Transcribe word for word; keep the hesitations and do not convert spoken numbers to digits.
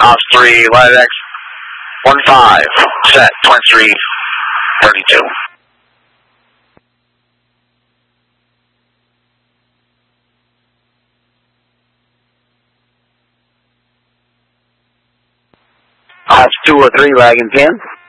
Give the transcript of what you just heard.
Ops three, Light X, one five, set, twenty-three, thirty-two. Ops two or three, wagon pin.